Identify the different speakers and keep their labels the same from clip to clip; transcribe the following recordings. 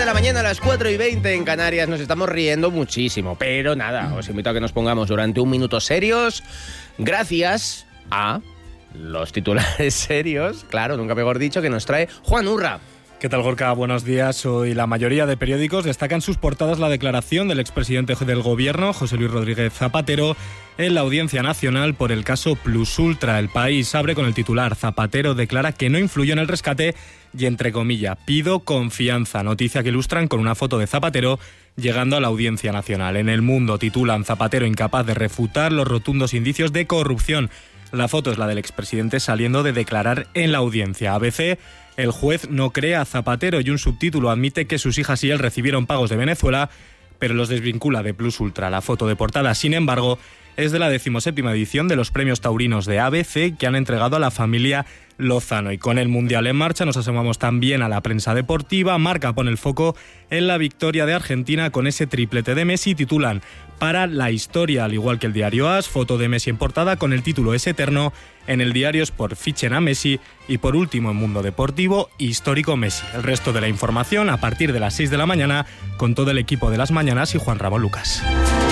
Speaker 1: De la mañana a las 4:20 en Canarias. Nos estamos riendo muchísimo, pero nada, os invito a que nos pongamos durante un minuto serios, gracias a los titulares serios, claro, nunca mejor dicho, que nos trae Juan Urra.
Speaker 2: ¿Qué tal, Gorka? Buenos días. Hoy la mayoría de periódicos destacan en sus portadas la declaración del expresidente del Gobierno, José Luis Rodríguez Zapatero, en la Audiencia Nacional por el caso Plus Ultra. El País abre con el titular: Zapatero declara que no influyó en el rescate y, entre comillas, pido confianza. Noticia que ilustran con una foto de Zapatero llegando a la Audiencia Nacional. En El Mundo titulan: Zapatero incapaz de refutar los rotundos indicios de corrupción. La foto es la del expresidente saliendo de declarar en la audiencia. ABC: el juez no cree a Zapatero, y un subtítulo admite que sus hijas y él recibieron pagos de Venezuela, pero los desvincula de Plus Ultra. La foto de portada, sin embargo, es de la 17ª edición de los premios taurinos de ABC que han entregado a la familia Lozano. Y con el Mundial en marcha nos asomamos también a la prensa deportiva. Marca pone el foco en la victoria de Argentina con ese triplete de Messi. Titulan: para la historia, al igual que el diario AS. Foto de Messi en portada con el título Es eterno. En el diario Sport fichen a Messi. Y por último, en Mundo Deportivo, histórico Messi. El resto de la información a partir de las 6 de la mañana con todo el equipo de Las Mañanas y Juan Ramón Lucas.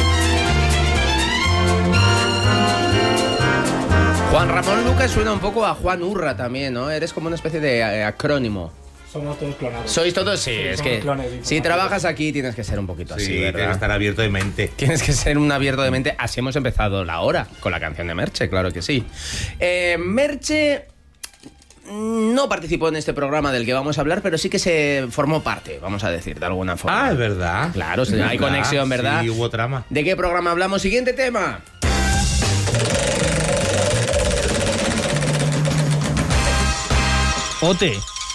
Speaker 1: Juan Ramón Lucas suena un poco a Juan Urra también, ¿no? Eres como una especie de acrónimo.
Speaker 2: Somos todos clonados.
Speaker 1: ¿Sois todos? Sí, es que si trabajas aquí tienes que ser un poquito así, ¿verdad?
Speaker 3: Tienes que estar abierto de mente.
Speaker 1: Tienes que ser un abierto de mente. Así hemos empezado la hora, con la canción de Merche, claro que sí. Merche no participó en este programa del que vamos a hablar, pero sí que se formó parte, vamos a decir, de alguna forma.
Speaker 3: Ah, es verdad.
Speaker 1: Claro, hay conexión, ¿verdad?
Speaker 3: Sí, hubo trama.
Speaker 1: ¿De qué programa hablamos? Siguiente tema.
Speaker 2: Ote.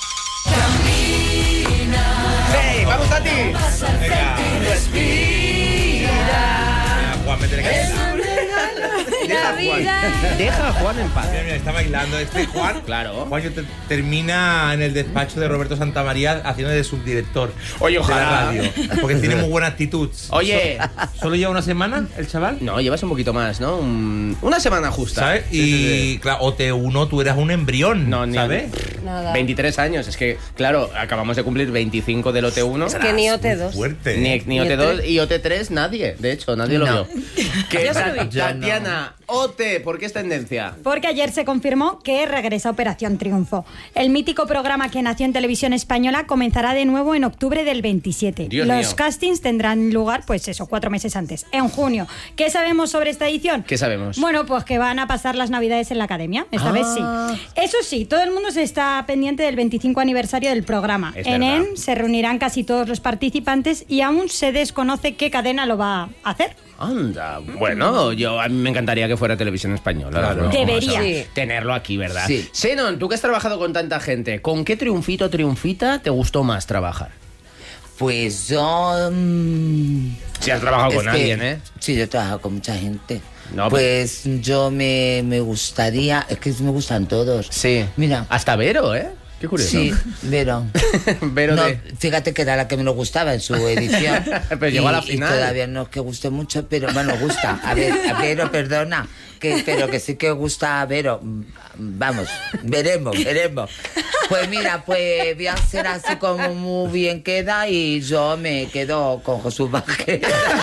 Speaker 1: ¡Hey, vamos a ti!
Speaker 3: Venga. Venga, Juan, métele cabeza.
Speaker 1: Deja a Juan en paz.
Speaker 3: Mira, está bailando este Juan.
Speaker 1: Claro.
Speaker 3: Juan termina en el despacho de Roberto Santamaría haciendo de subdirector.
Speaker 1: Oye, ojalá.
Speaker 3: De la radio. Porque tiene muy buena actitud.
Speaker 1: Oye.
Speaker 3: ¿Solo lleva una semana el chaval?
Speaker 1: No, llevas un poquito más, ¿no? Una semana justa.
Speaker 3: ¿Sabes? Y claro, OT1, tú eras un embrión,
Speaker 1: no,
Speaker 3: ¿sabes?
Speaker 4: Nada.
Speaker 1: 23 años. Es que, claro, acabamos de cumplir 25 del OT1.
Speaker 4: Es que ni OT2.
Speaker 3: Fuerte.
Speaker 1: Ni OT2 y OT3 nadie. De hecho, nadie lo vio. Que
Speaker 4: Yo se lo vi.
Speaker 1: Tatiana, OT, ¿por qué es tendencia?
Speaker 5: Porque ayer se confirmó que regresa Operación Triunfo. El mítico programa que nació en Televisión Española comenzará de nuevo en octubre del 27.
Speaker 1: Dios
Speaker 5: Los
Speaker 1: mío.
Speaker 5: castings tendrán lugar, pues eso, 4 meses antes, en junio. ¿Qué sabemos sobre esta edición?
Speaker 1: ¿Qué sabemos?
Speaker 5: Bueno, pues que van a pasar las Navidades en la Academia. Esta vez sí. Eso sí, todo el mundo se está pendiente del 25 aniversario del programa.
Speaker 1: Es
Speaker 5: En
Speaker 1: verdad.
Speaker 5: él se reunirán casi todos los participantes y aún se desconoce qué cadena lo va a hacer.
Speaker 1: Anda, bueno, a mí me encantaría que fuera Televisión Española.
Speaker 3: Claro.
Speaker 5: Debería.
Speaker 4: Sí.
Speaker 1: Tenerlo aquí, ¿verdad?
Speaker 3: Sí.
Speaker 1: Senon, tú que has trabajado con tanta gente, ¿con qué triunfito o triunfita te gustó más trabajar?
Speaker 6: Pues yo...
Speaker 1: Si has trabajado
Speaker 6: es
Speaker 1: con
Speaker 6: que-
Speaker 1: alguien, ¿eh?
Speaker 6: Sí, yo he trabajado con mucha gente.
Speaker 1: No,
Speaker 6: pues yo me gustaría... Es que me gustan todos.
Speaker 1: Sí.
Speaker 6: Mira.
Speaker 1: Hasta Vero, ¿eh? Qué curioso.
Speaker 6: Sí, Vero.
Speaker 1: Vero
Speaker 6: No,
Speaker 1: de...
Speaker 6: fíjate que era la que menos gustaba en su edición.
Speaker 1: Pero llegó a la final.
Speaker 6: Y todavía no es que guste mucho, pero bueno, gusta. A Vero, perdona. Pero que sí que gusta a Vero. Vamos, veremos. Pues mira, pues voy a hacer así como muy bien queda y yo me quedo con Jesús Vázquez.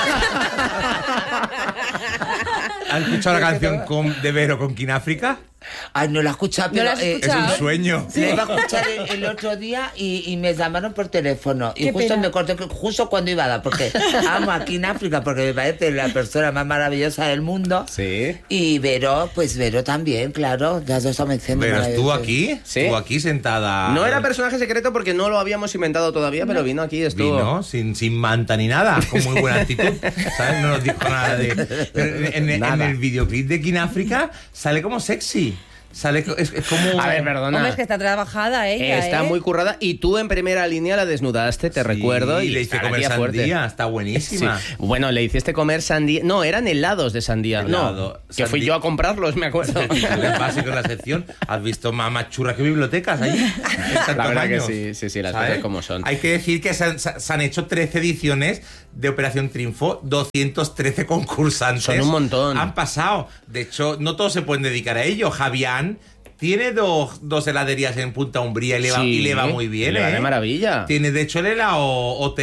Speaker 3: ¿Has escuchado la canción de Vero con Kináfrica?
Speaker 6: Ay, no la he escuchado,
Speaker 4: ¿No
Speaker 6: pero
Speaker 4: la has
Speaker 3: Es
Speaker 4: escuchado?
Speaker 3: un sueño.
Speaker 6: la iba a escuchar el otro día y me llamaron por teléfono. Y
Speaker 5: Qué
Speaker 6: justo
Speaker 5: pena.
Speaker 6: me corté, justo cuando iba a dar, porque amo aquí en África, porque me parece la persona más maravillosa del mundo.
Speaker 1: Sí.
Speaker 6: Y Vero, pues Vero también, claro, ya lo estamos diciendo.
Speaker 3: Pero estuvo
Speaker 6: maravilloso.
Speaker 3: aquí,
Speaker 1: Sí.
Speaker 3: estuvo aquí sentada.
Speaker 1: No era personaje secreto porque no lo habíamos inventado todavía, pero vino aquí y estuvo...
Speaker 3: Vino sin manta ni nada, con muy buena actitud, ¿sabes? No nos dijo nada de... Pero en
Speaker 1: Nada.
Speaker 3: el videoclip de Kináfrica sale como sexy. Sale, es como...
Speaker 1: A ver, perdona.
Speaker 4: Hombre, es que está trabajada ella,
Speaker 1: Está
Speaker 4: ¿eh?
Speaker 1: muy currada y tú en primera línea la desnudaste, te recuerdo.
Speaker 3: Y
Speaker 1: Y
Speaker 3: le hice
Speaker 1: está
Speaker 3: comer
Speaker 1: aquí a fuerte.
Speaker 3: sandía, está buenísima.
Speaker 1: Sí. Bueno, le hiciste comer sandía. No, eran helados de sandía.
Speaker 3: Helado.
Speaker 1: No, que fui yo a comprarlos, me acuerdo.
Speaker 3: Es básico en la sección. ¿Has visto más churras que bibliotecas allí?
Speaker 1: La verdad que sí, las cosas como son.
Speaker 3: Hay que decir que se han hecho 13 ediciones de Operación Triunfo, 213 concursantes.
Speaker 1: Son un montón.
Speaker 3: Han pasado. De hecho, no todos se pueden dedicar a ello. Javián tiene dos heladerías en Punta Umbría y le va muy bien,
Speaker 1: le va de maravilla.
Speaker 3: Tiene, de hecho, el helado OT.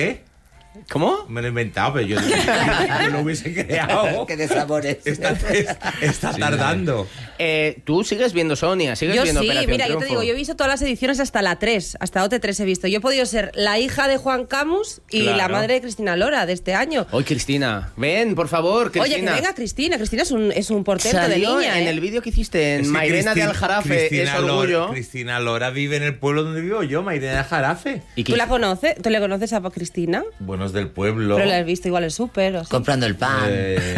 Speaker 1: ¿Cómo?
Speaker 3: Me lo he inventado, pero yo lo hubiese creado.
Speaker 6: Que de sabores.
Speaker 3: Está tardando.
Speaker 1: Tú sigues viendo Sonia, sigues
Speaker 4: Yo
Speaker 1: viendo
Speaker 4: sí,
Speaker 1: Operación
Speaker 4: mira,
Speaker 1: Triunfo.
Speaker 4: yo te digo, yo he visto todas las ediciones hasta la 3, hasta OT3 he visto. Yo he podido ser la hija de Juan Camus y
Speaker 1: Claro.
Speaker 4: la madre de Cristina Lora de este año.
Speaker 1: Hoy Cristina, ven, por favor, Cristina.
Speaker 4: Oye, que venga Cristina es un portento de
Speaker 1: Salió
Speaker 4: niña,
Speaker 1: en el vídeo que hiciste en
Speaker 3: Es que
Speaker 1: Mairena de Aljarafe, es orgullo.
Speaker 3: Cristina Lora vive en el pueblo donde vivo yo, Mairena de Aljarafe.
Speaker 1: Y
Speaker 4: ¿Tú la conoces? ¿Tú le conoces a Cristina?
Speaker 3: Bueno, es del pueblo.
Speaker 4: Pero la has visto igual en el súper o así.
Speaker 6: Comprando el pan.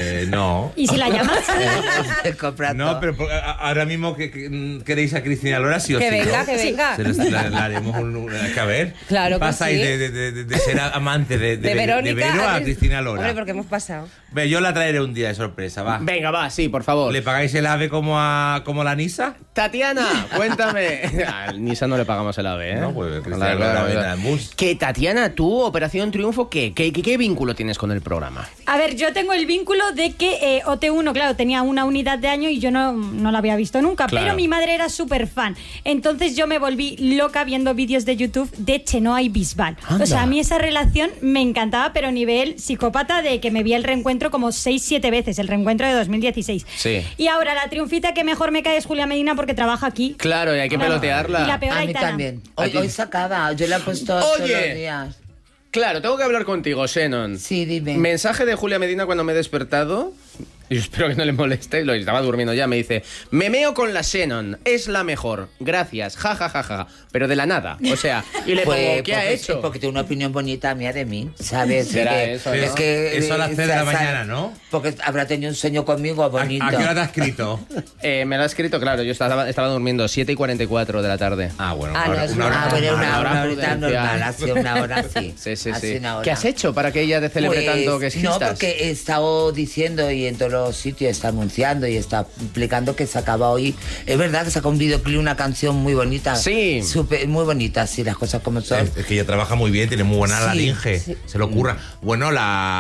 Speaker 3: No.
Speaker 5: ¿Y si la llamas?
Speaker 6: Comprando.
Speaker 3: No, pero ahora mismo que queréis a Cristina Lora, sí o
Speaker 4: Que
Speaker 3: sí.
Speaker 4: venga,
Speaker 3: ¿no?
Speaker 4: que venga.
Speaker 3: La haremos que a ver.
Speaker 4: Claro que
Speaker 3: pasáis
Speaker 4: sí.
Speaker 3: de ser amante de
Speaker 4: Verónica
Speaker 3: Vero a Cristina Lora.
Speaker 4: Hombre, porque hemos pasado.
Speaker 3: Ve, yo la traeré un día de sorpresa, va.
Speaker 1: Venga, va, sí, por favor.
Speaker 3: ¿Le pagáis el ave como la Nisa?
Speaker 1: Tatiana, cuéntame. Al Nisa no le pagamos el AVE, ¿eh?
Speaker 3: No, pues
Speaker 1: La
Speaker 3: Cristina
Speaker 1: verdad,
Speaker 3: Lora
Speaker 1: la
Speaker 3: viene
Speaker 1: verdad.
Speaker 3: al mus.
Speaker 1: Que Tatiana, tú, Operación Triunfo, ¿qué vínculo tienes con el programa?
Speaker 5: A ver, yo tengo el vínculo de que OT1, claro, tenía una unidad de año y yo no la había visto nunca,
Speaker 1: Claro.
Speaker 5: pero mi madre era súper fan. Entonces yo me volví loca viendo vídeos de YouTube de Chenoa y Bisbal.
Speaker 1: Anda.
Speaker 5: O sea, a mí esa relación me encantaba, pero nivel psicópata de que me vi el reencuentro como 6-7 veces, el reencuentro de 2016.
Speaker 1: Sí.
Speaker 5: Y ahora la triunfita que mejor me cae es Julia Medina porque trabaja aquí.
Speaker 1: Claro, y hay que
Speaker 5: Claro.
Speaker 1: pelotearla.
Speaker 5: Y la peor
Speaker 6: A mí
Speaker 5: Aitana.
Speaker 6: también.
Speaker 1: ¿A ti?
Speaker 6: Hoy sacaba, yo la he puesto todos
Speaker 1: Oye.
Speaker 6: los días.
Speaker 1: Claro, tengo que hablar contigo, Shannon.
Speaker 6: Sí, dime.
Speaker 1: Mensaje de Julia Medina cuando me he despertado. Yo espero que no le moleste, lo estaba durmiendo ya. Me dice: me meo con la Shannon, es la mejor. Gracias, ja, ja, ja, ja. Pero de la nada. O sea, y le pongo, ¿qué ha
Speaker 6: porque
Speaker 1: hecho?
Speaker 6: sí, porque tiene una opinión bonita mía de mí, ¿sabes?
Speaker 1: Será
Speaker 6: Que-
Speaker 1: eso, ¿no?
Speaker 6: Es que
Speaker 3: Eso a las 3 de la mañana, ¿no?
Speaker 6: Porque habrá tenido un sueño conmigo bonito.
Speaker 3: ¿A qué hora te has escrito?
Speaker 1: Me lo ha escrito, claro, yo estaba durmiendo 7:44 de la tarde.
Speaker 3: Ah, bueno.
Speaker 4: Ah, no, es una-
Speaker 6: Ah, pero
Speaker 1: Una hora
Speaker 6: una horita
Speaker 1: prudencial.
Speaker 6: normal, así una hora sí.
Speaker 1: Sí, sí,
Speaker 6: Así
Speaker 1: sí.
Speaker 6: una hora.
Speaker 1: ¿Qué has hecho para que ella te celebre
Speaker 6: Pues,
Speaker 1: tanto que existas?
Speaker 6: No, porque he estado diciendo y en todos los sitios está anunciando y está explicando que sacaba hoy. Es verdad que saca un videoclip, una canción muy bonita.
Speaker 1: Sí.
Speaker 6: Muy bonita, sí, las cosas como son.
Speaker 3: Es que ella trabaja muy bien, tiene muy buena la
Speaker 6: Sí,
Speaker 3: linge,
Speaker 4: sí.
Speaker 3: se lo ocurra. Bueno,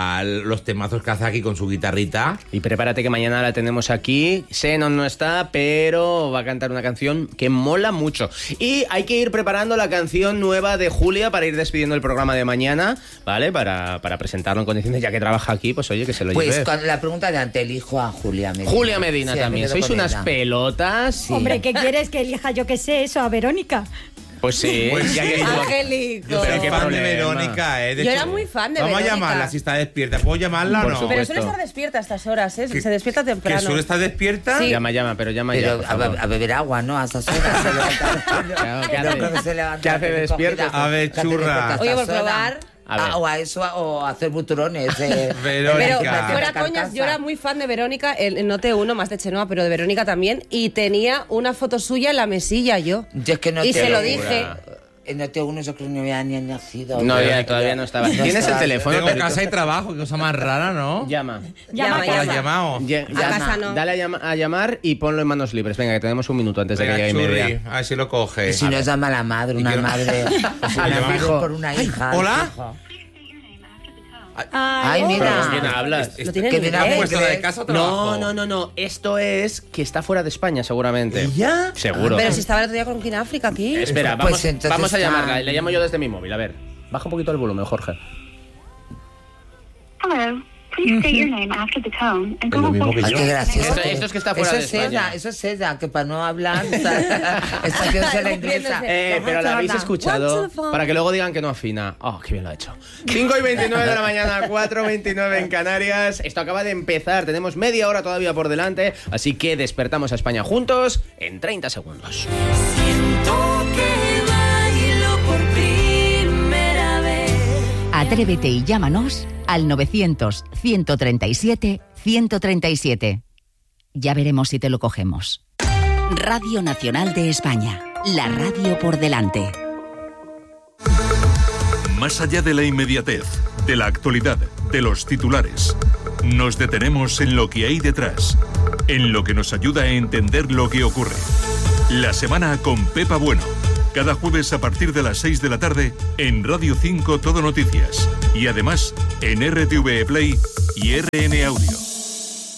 Speaker 3: los temazos que hace aquí con su guitarrita.
Speaker 1: Y prepárate que mañana la tenemos aquí. Shannon no está, pero va a cantar una canción que mola mucho. Y hay que ir preparando la canción nueva de Julia para ir despidiendo el programa de mañana, ¿vale? Para presentarlo en condiciones, ya que trabaja aquí, pues oye, que se lo
Speaker 6: Pues
Speaker 1: lleve.
Speaker 6: con la pregunta de antes elijo a Julia Medina.
Speaker 1: Julia Medina
Speaker 6: Sí,
Speaker 1: también.
Speaker 6: me quedo
Speaker 1: Sois
Speaker 6: con
Speaker 1: unas
Speaker 6: ella.
Speaker 1: pelotas.
Speaker 6: Sí.
Speaker 5: Hombre, ¿qué quieres que elija yo que sé eso a Verónica?
Speaker 1: Pues sí.
Speaker 3: Pues
Speaker 1: ya que
Speaker 3: sí.
Speaker 1: estuvo-
Speaker 4: Angélico.
Speaker 3: Yo
Speaker 1: Pero
Speaker 3: soy
Speaker 1: qué
Speaker 3: fan
Speaker 1: problema.
Speaker 3: de Verónica, ¿eh? De
Speaker 4: Yo
Speaker 3: hecho,
Speaker 4: era muy fan de
Speaker 3: Vamos
Speaker 4: Verónica.
Speaker 3: a llamarla si está despierta. ¿Puedo llamarla
Speaker 1: Por
Speaker 3: o no?
Speaker 1: supuesto.
Speaker 4: Pero suele estar despierta a estas horas, ¿eh?
Speaker 3: ¿Que-
Speaker 4: Se despierta
Speaker 3: ¿Que
Speaker 4: temprano.
Speaker 3: suele estar despierta?
Speaker 4: Sí.
Speaker 1: Llama, pero llama ya.
Speaker 6: Pero
Speaker 1: por favor.
Speaker 6: a beber agua, ¿no? A esas horas se levanta.
Speaker 1: Claro, ¿qué
Speaker 6: No
Speaker 1: hace?
Speaker 6: creo que se levanta
Speaker 1: ¿Qué hace
Speaker 6: recogida.
Speaker 1: despierta?
Speaker 3: A ver,
Speaker 6: Que hace
Speaker 3: churra.
Speaker 6: despierta a
Speaker 4: Oye, por
Speaker 6: estas horas.
Speaker 4: probar.
Speaker 1: A ver.
Speaker 6: O a eso, o a hacer buturones.
Speaker 3: Verónica.
Speaker 4: Pero fuera
Speaker 6: Carcasa.
Speaker 4: coñas, yo era muy fan de Verónica, en OT1, más de Chenoa, pero de Verónica también, y tenía una foto suya en la mesilla yo.
Speaker 6: Yo es que no
Speaker 4: Y
Speaker 6: te
Speaker 4: se lo
Speaker 1: locura.
Speaker 4: dije.
Speaker 6: En OT1 yo creo que no había ni nacido.
Speaker 1: No,
Speaker 6: Pero-
Speaker 1: ya, todavía no estaba.
Speaker 6: No
Speaker 1: ¿Tienes el
Speaker 6: estaba.
Speaker 1: teléfono?
Speaker 3: Tengo
Speaker 1: Perito?
Speaker 3: casa y trabajo, qué cosa más rara, ¿no?
Speaker 1: Llama.
Speaker 5: Llama,
Speaker 3: ¿O la has
Speaker 4: llama.
Speaker 3: llamado?
Speaker 1: Llama.
Speaker 4: A casa no.
Speaker 1: Dale a llamar y ponlo en manos libres. Venga, que tenemos un minuto antes de que
Speaker 3: Venga,
Speaker 1: llegue
Speaker 3: Churri,
Speaker 1: media.
Speaker 3: a ver si lo coge.
Speaker 6: Si no es llama la madre, una
Speaker 3: quiero-
Speaker 6: madre.
Speaker 1: A la
Speaker 6: Una madre
Speaker 1: fijo.
Speaker 6: por una hija.
Speaker 3: ¿Hola?
Speaker 6: hijo.
Speaker 5: Ay,
Speaker 6: Ay, mira.
Speaker 1: Pero ¿con quién hablas?
Speaker 4: Lo tiene
Speaker 6: Que
Speaker 4: en
Speaker 6: viene
Speaker 3: ¿Has
Speaker 6: a
Speaker 4: inglés.
Speaker 3: puesto
Speaker 6: inglés.
Speaker 3: de casa o trabajo?
Speaker 1: No. Esto es que está fuera de España, seguramente.
Speaker 3: ¿Y ya?
Speaker 1: Seguro.
Speaker 4: Pero si estaba el otro día con King África aquí.
Speaker 1: Espera,
Speaker 6: Pues
Speaker 1: vamos,
Speaker 6: entonces
Speaker 1: vamos a
Speaker 6: está-
Speaker 1: llamarla. Le llamo yo desde mi móvil. A ver, baja un poquito el volumen, Jorge.
Speaker 7: Hello. Please state your name after the tone and
Speaker 3: Es lo mismo que
Speaker 6: Ay,
Speaker 3: yo.
Speaker 6: qué gracioso.
Speaker 1: Esto es que está fuera
Speaker 6: Eso
Speaker 1: de
Speaker 6: es
Speaker 1: España.
Speaker 6: ella, eso es ella, que para no hablar está haciéndose la inglesa.
Speaker 1: Pero la habéis
Speaker 4: One
Speaker 1: escuchado
Speaker 4: to the phone.
Speaker 1: para que luego digan que no afina. Oh, qué bien lo ha hecho. 5:29 de la mañana, 4:29 en Canarias. Esto acaba de empezar. Tenemos media hora todavía por delante. Así que despertamos a España juntos en 30 segundos.
Speaker 8: Atrévete y llámanos al 900-137-137. Ya veremos si te lo cogemos. Radio Nacional de España. La radio por delante.
Speaker 9: Más allá de la inmediatez, de la actualidad, de los titulares, nos detenemos en lo que hay detrás, en lo que nos ayuda a entender lo que ocurre. La semana con Pepa Bueno. Cada jueves a partir de las 6 de la tarde en Radio 5 Todo Noticias. Y además en RTV Play y RN Audio.